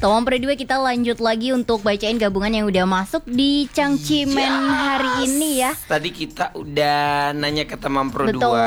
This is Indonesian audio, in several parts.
Tompre 2 kita lanjut lagi untuk bacain gabungan yang udah masuk di Cangcimen hari ini ya. Tadi kita udah nanya ke teman Pro 2, Betul.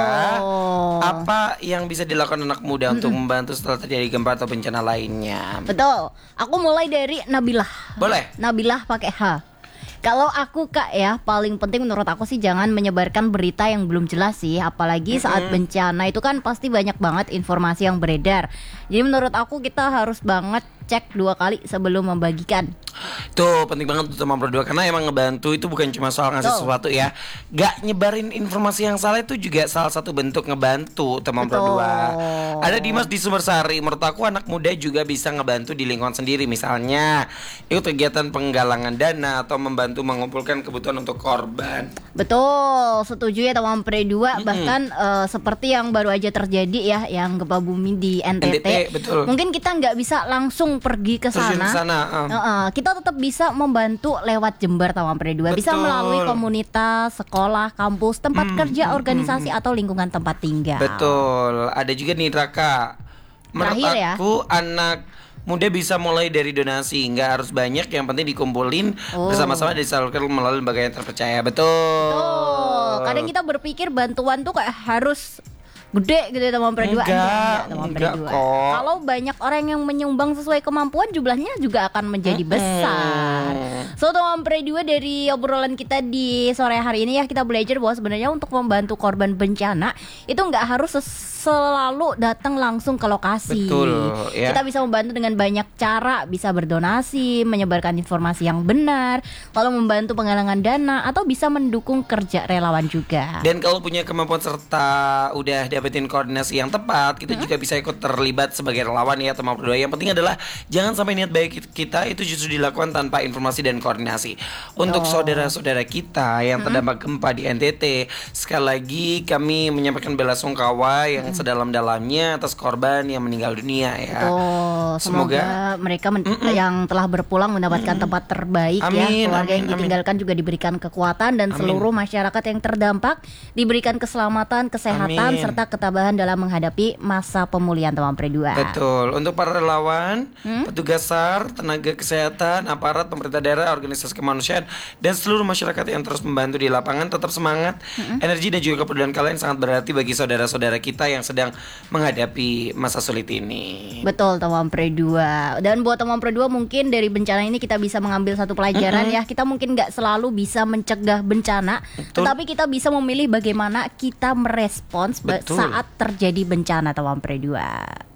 apa yang bisa dilakukan anak muda untuk membantu setelah terjadi gempa atau bencana lainnya. Betul. Aku mulai dari Nabilah. Boleh. Nabilah pakai H. Kalau aku Kak ya, paling penting menurut aku sih jangan menyebarkan berita yang belum jelas sih. Apalagi saat bencana itu kan pasti banyak banget informasi yang beredar. Jadi menurut aku kita harus banget cek 2 kali sebelum membagikan. Tuh penting banget tuh teman Pro 2, karena emang ngebantu itu bukan cuma soal ngasih sesuatu ya. Gak nyebarin informasi yang salah itu juga salah satu bentuk ngebantu teman Pro 2. Ada Dimas di Sumbersari. Menurut aku anak muda juga bisa ngebantu di lingkungan sendiri. Misalnya ikut kegiatan penggalangan dana atau membantu mengumpulkan kebutuhan untuk korban. Betul, setuju ya teman Pre 2. Bahkan seperti yang baru aja terjadi ya, yang gempa bumi di NTT. Betul. Mungkin kita nggak bisa langsung pergi ke sana. Kita tetap bisa membantu lewat Jember teman Pre 2. Bisa melalui komunitas, sekolah, kampus, tempat kerja, organisasi atau lingkungan tempat tinggal. Betul. Ada juga nih Raka. Menurut Terakhir aku anak muda bisa mulai dari donasi, nggak harus banyak, yang penting dikumpulin bersama-sama disalurkan melalui lembaga yang terpercaya. Betul. Kadang kita berpikir bantuan tuh kayak harus gede gitu ya teman Pre 2. Enggak kok. Kalau banyak orang yang menyumbang sesuai kemampuan, jumlahnya juga akan menjadi besar. So teman Pre 2, dari obrolan kita di sore hari ini ya, kita belajar bahwa sebenarnya untuk membantu korban bencana itu nggak harus selalu datang langsung ke lokasi. Betul ya. Kita bisa membantu dengan banyak cara, bisa berdonasi, menyebarkan informasi yang benar, lalu membantu penggalangan dana, atau bisa mendukung kerja relawan juga. Dan kalau punya kemampuan serta udah dapetin koordinasi yang tepat, kita juga bisa ikut terlibat sebagai relawan ya teman Pro 2. Yang penting adalah jangan sampai niat baik kita itu justru dilakukan tanpa informasi dan koordinasi. Untuk saudara-saudara kita yang terdampak gempa di NTT, sekali lagi kami menyampaikan bela sungkawa yang sedalam-dalamnya atas korban yang meninggal dunia ya. Semoga mereka yang telah berpulang mendapatkan tempat terbaik. Amin, ya. Keluarga yang amin. ditinggalkan juga diberikan kekuatan, dan seluruh masyarakat yang terdampak diberikan keselamatan, kesehatan, serta ketabahan dalam menghadapi masa pemulihan teman Pre 2. Betul. Untuk para relawan, petugas SAR, tenaga kesehatan, aparat pemerintah daerah, organisasi kemanusiaan, dan seluruh masyarakat yang terus membantu di lapangan, tetap semangat. Energi dan juga kepedulian kalian sangat berarti bagi saudara-saudara kita yang sedang menghadapi masa sulit ini. Betul teman Pre 2. Dan buat teman Pre 2, mungkin dari bencana ini kita bisa mengambil satu pelajaran ya. Kita mungkin gak selalu bisa mencegah bencana, tetapi kita bisa memilih bagaimana kita merespons saat terjadi bencana teman Pre 2.